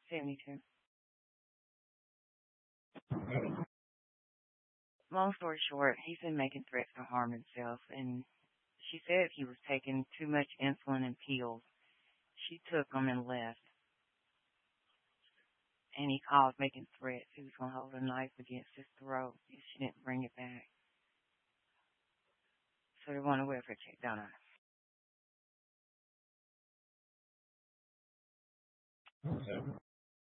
72. Long story short, he's been making threats to harm himself, and she said he was taking too much insulin and pills. She took them and left, and he called making threats. He was going to hold a knife against his throat if she didn't bring it back. So they want a welfare check, don't I?